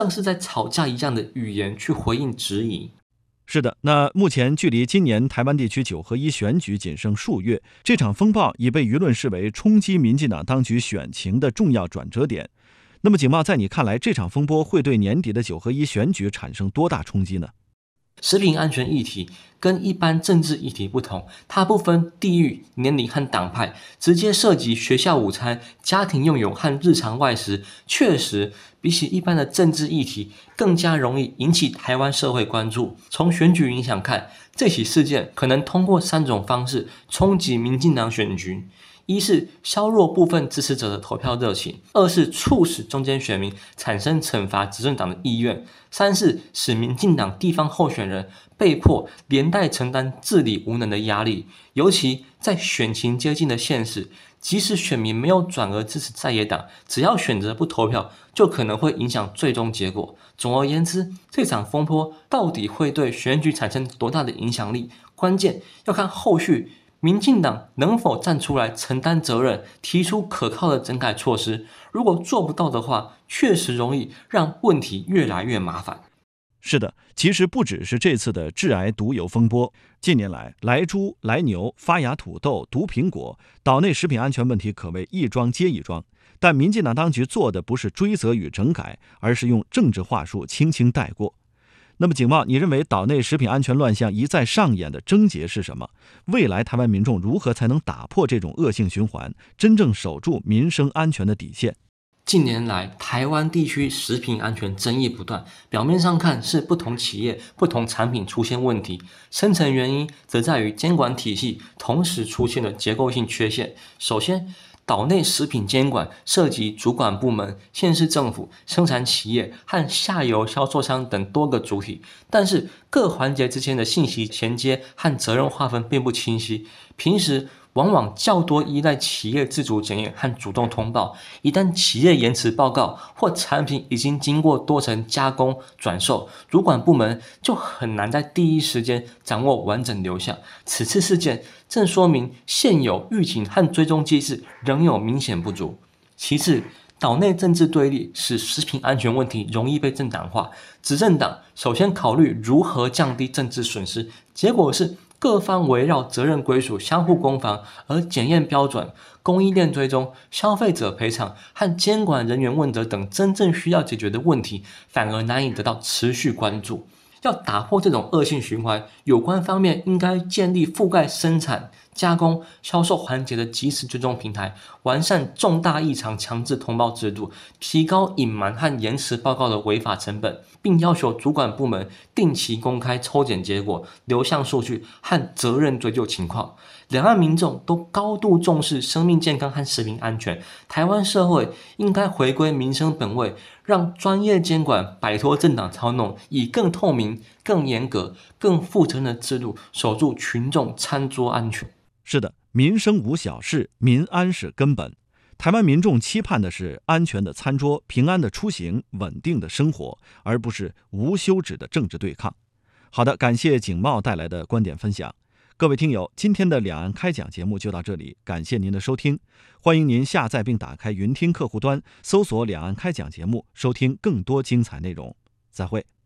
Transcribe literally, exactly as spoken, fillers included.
像是在吵架一样的语言去回应质疑。 是的，那目前距离今年台湾地区九合一选举仅剩数月，这场风暴已被舆论视为冲击民进党当局选情的重要转折点。那么景茂，在你看来，这场风波会对年底的九合一选举产生多大冲击呢？ 食品安全议题跟一般政治议题不同，它不分地域、年龄和党派，直接涉及学校午餐、家庭用油和日常外食，确实比起一般的政治议题更加容易引起台湾社会关注。从选举影响看，这起事件可能通过三种方式冲击民进党选举：一是削弱部分支持者的投票热情，二是促使中间选民产生惩罚执政党的意愿，三是使民进党地方候选人被迫连带承担治理无能的压力。尤其在选情接近的县市，即使选民没有转而支持在野党，只要选择不投票，就可能会影响最终结果。总而言之，这场风波到底会对选举产生多大的影响力，关键要看后续民进党能否站出来承担责任，提出可靠的整改措施。如果做不到的话，确实容易让问题越来越麻烦。 是的，其实不只是这次的致癌毒油风波，近年来来猪、来牛、发芽土豆、毒苹果，岛内食品安全问题可谓一桩接一桩。但民进党当局做的不是追责与整改，而是用政治话术轻轻带过。那么景茂，你认为岛内食品安全乱象一再上演的症结是什么？未来台湾民众如何才能打破这种恶性循环，真正守住民生安全的底线？ 近年来，台湾地区食品安全争议不断，表面上看是不同企业、不同产品出现问题，深层原因则在于监管体系同时出现了结构性缺陷。首先，岛内食品监管涉及主管部门、县市政府、生产企业和下游销售商等多个主体，但是各环节之间的信息衔接和责任划分并不清晰，平时往往较多依赖企业自主检验和主动通报，一旦企业延迟报告或产品已经经过多层加工转售，主管部门就很难在第一时间掌握完整流向。此次事件正说明现有预警和追踪机制仍有明显不足。其次，岛内政治对立使食品安全问题容易被政党化，执政党首先考虑如何降低政治损失，结果是各方围绕责任归属相互攻防，而检验标准、供应链追踪、消费者赔偿和监管人员问责等真正需要解决的问题，反而难以得到持续关注。要打破这种恶性循环，有关方面应该建立覆盖生产、加工、销售环节的即时追踪平台，完善重大异常强制通报制度，提高隐瞒和延迟报告的违法成本，并要求主管部门定期公开抽检结果、流向数据和责任追究情况。两岸民众都高度重视生命健康和食品安全，台湾社会应该回归民生本位，让专业监管摆脱政党操弄，以更透明、更严格、更负责任的制度守住群众餐桌安全。 是的，民生无小事，民安是根本。台湾民众期盼的是安全的餐桌、平安的出行、稳定的生活，而不是无休止的政治对抗。好的，感谢景茂带来的观点分享。各位听友，今天的两岸开讲节目就到这里，感谢您的收听。欢迎您下载并打开云听客户端，搜索两岸开讲节目，收听更多精彩内容。再会。